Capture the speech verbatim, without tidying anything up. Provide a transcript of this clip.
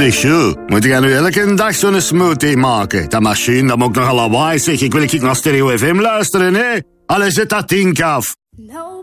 Sicher. Moet ik nu elke dag zo'n smoothie maken? Dat machine, dat moet ook nogal lawaai, zeg. Ik wil ik naar Stereo F M luisteren, hè? Allee, zet dat ding af.